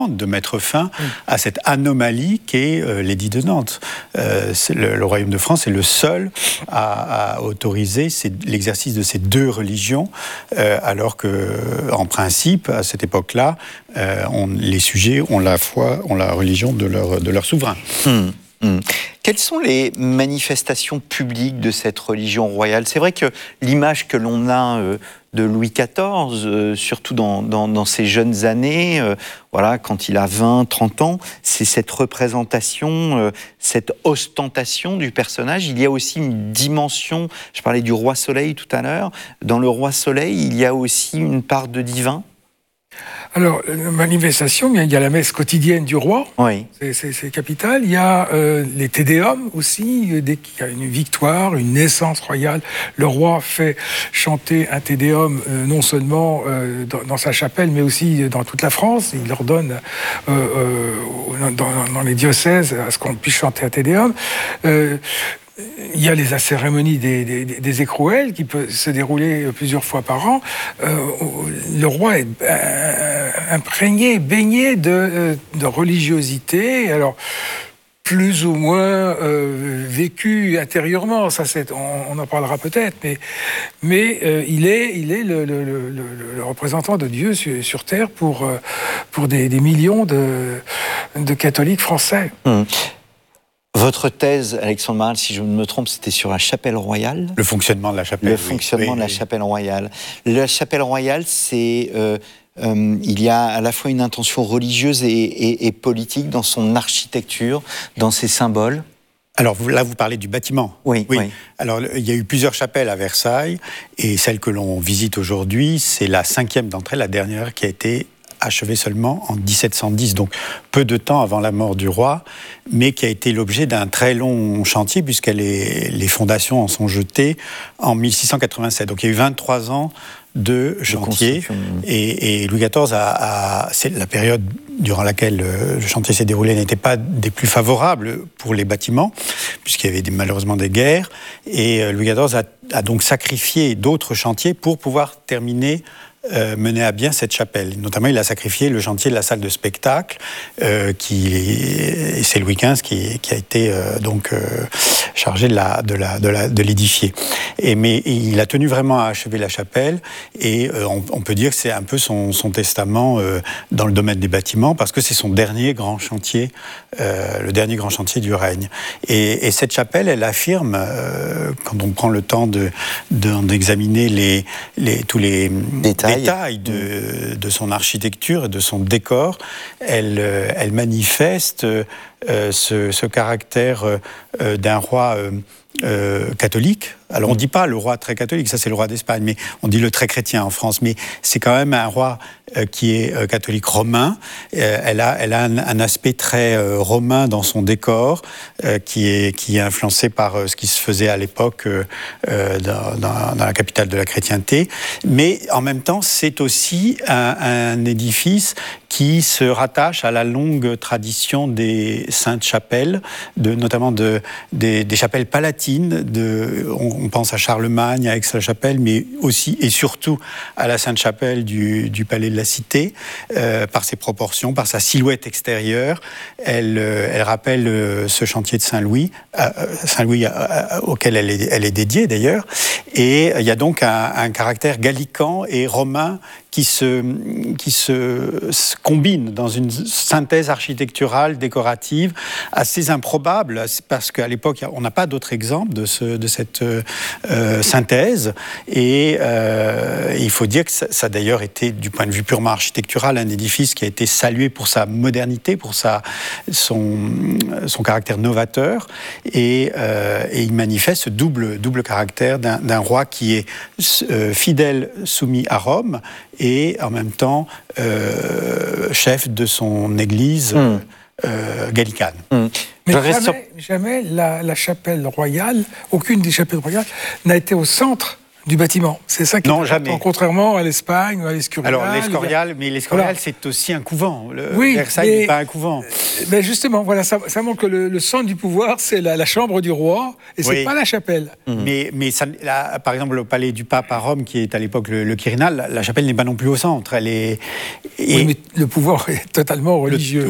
de mettre fin à cette anomalie qu'est l'édit de Nantes. Le Royaume de France est le seul à autoriser l'exercice de ces deux religions, alors que, en principe, à cette époque-là, les sujets ont la religion de leur souverain. Quelles sont les manifestations publiques de cette religion royale? C'est vrai que l'image que l'on a de Louis XIV, surtout dans ses jeunes années, voilà, quand il a 20, 30 ans, c'est cette représentation, cette ostentation du personnage. Il y a aussi une dimension, je parlais du roi Soleil tout à l'heure, dans le roi Soleil, il y a aussi une part de divin. Alors, manifestation, il y a la messe quotidienne du roi, oui. C'est capital. Il y a les Tédéums aussi, dès qu'il y a une victoire, une naissance royale, le roi fait chanter un Tédéum non seulement dans sa chapelle, mais aussi dans toute la France. Il ordonne dans les diocèses à ce qu'on puisse chanter un Tédéum. Il y a les cérémonies des écrouelles qui peuvent se dérouler plusieurs fois par an. Le roi est imprégné, baigné de religiosité. Alors, plus ou moins vécu intérieurement, ça on en parlera peut-être, mais il est le représentant de Dieu sur terre pour des millions de catholiques français. Votre thèse, Alexandre Maral, si je ne me trompe, c'était sur la chapelle royale. Le fonctionnement de la chapelle. Le fonctionnement de la chapelle royale. La chapelle royale, c'est... il y a à la fois une intention religieuse et politique dans son architecture, dans ses symboles. Alors là, vous parlez du bâtiment. Oui. Alors, il y a eu plusieurs chapelles à Versailles, et celle que l'on visite aujourd'hui, c'est la 5e d'entre elles, la dernière qui a été achevée seulement en 1710, donc peu de temps avant la mort du roi, mais qui a été l'objet d'un très long chantier, puisque les fondations en sont jetées en 1687. Donc il y a eu 23 ans de chantier, et Louis XIV c'est la période durant laquelle le chantier s'est déroulé n'était pas des plus favorables pour les bâtiments, puisqu'il y avait malheureusement des guerres, et Louis XIV a donc sacrifié d'autres chantiers pour pouvoir mener à bien cette chapelle. Notamment, il a sacrifié le chantier de la salle de spectacle, c'est Louis XV qui a été chargé de l'édifier. Mais il a tenu vraiment à achever la chapelle, et on peut dire que c'est un peu son testament dans le domaine des bâtiments, parce que c'est son dernier grand chantier, le dernier grand chantier du règne. Et cette chapelle, elle affirme, quand on prend le temps d'examiner tous les détails de son architecture et de son décor, elle manifeste ce caractère d'un roi catholique. Alors on ne dit pas le roi très catholique, ça c'est le roi d'Espagne, mais on dit le très chrétien en France, mais c'est quand même un roi qui est catholique romain. Elle a un aspect très romain dans son décor, qui est influencé par ce qui se faisait à l'époque dans la capitale de la chrétienté. Mais en même temps, c'est aussi un édifice qui se rattache à la longue tradition des saintes chapelles, notamment des chapelles palatines. On pense à Charlemagne, à Aix-la-Chapelle, mais aussi et surtout à la Sainte-Chapelle du Palais de la Cité, par ses proportions, par sa silhouette extérieure. Elle rappelle ce chantier de Saint-Louis, auquel elle est dédiée d'ailleurs. Et il y a donc un caractère gallican et romain qui se combine dans une synthèse architecturale, décorative, assez improbable, parce qu'à l'époque, on n'a pas d'autres exemples de cette synthèse. Et il faut dire que ça a d'ailleurs été, du point de vue purement architectural, un édifice qui a été salué pour sa modernité, pour son caractère novateur. Et il manifeste ce double caractère d'un roi qui est fidèle, soumis à Rome, et en même temps chef de son église gallicane. Mais jamais la chapelle royale, aucune des chapelles royales, n'a été au centre du bâtiment. C'est ça qui est important, contrairement à l'Espagne ou à l'Escurial. Alors l'Escorial, mais l'Escorial, c'est aussi un couvent. Versailles n'est pas un couvent. Mais justement, voilà, ça montre que le centre du pouvoir, c'est la chambre du roi, et c'est pas la chapelle. Mais ça, là, par exemple, au palais du pape à Rome, qui est à l'époque le Quirinal, la chapelle n'est pas non plus au centre. Elle est... Oui, mais le pouvoir est totalement religieux.